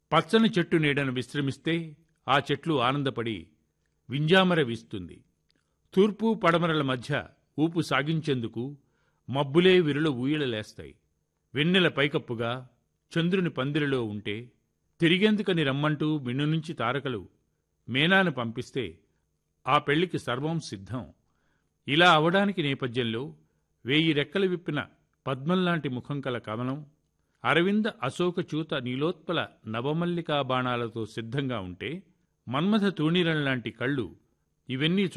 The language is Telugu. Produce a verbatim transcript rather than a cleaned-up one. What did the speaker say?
పచ్చని చెట్టు నీడను విశ్రమిస్తే ఆ చెట్లు ఆనందపడి వింజామర వీస్తుంది. తూర్పు పడమరల మధ్య ఊపు సాగించేందుకు మబ్బులే విరుల ఊయలలేస్తాయి. వెన్నెల పైకప్పుగా చంద్రుని పందిరిలో ఉంటే తిరిగేందుకని రమ్మంటూ మిన్ను నుంచి తారకలు మేనాను పంపిస్తే ఆ పెళ్లికి సర్వం సిద్ధం. ఇలా అవడానికి నేపథ్యంలో వేయి రెక్కలు విప్పిన పద్మంలాంటి ముఖం కల కమలం, అరవింద అశోక చూత నీలోత్పల నవమల్లికా బాణాలతో సిద్ధంగా ఉంటే మన్మథ తూణీరంలాంటి కళ్ళు ఇవన్నీ